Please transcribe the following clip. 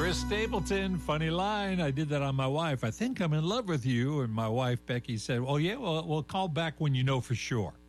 Chris Stapleton, funny line. I did that on my wife. I think I'm in love with you. And my wife, Becky, said, well, yeah, well, we'll call back when you know for sure.